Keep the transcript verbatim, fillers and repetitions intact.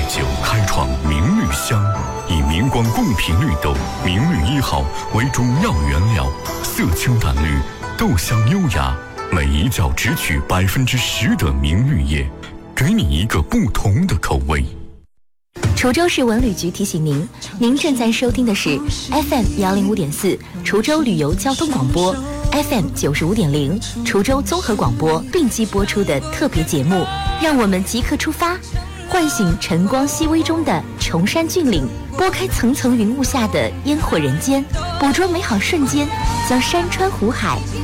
酒开创明绿香，以明光贡品绿豆明绿一号为主要原料，色清淡绿，豆香优雅，每一角只取百分之十的明绿叶，给你一个不同的口味。 滁州市文旅局提醒您，您正在收听的是 F M 幺零五点四滁州旅游交通广播 ，F M 九十五点零滁州综合广播并机播出的特别节目。让我们即刻出发，唤醒晨光熹微中的崇山峻岭，拨开层层云雾下的烟火人间，捕捉美好瞬间，将山川湖海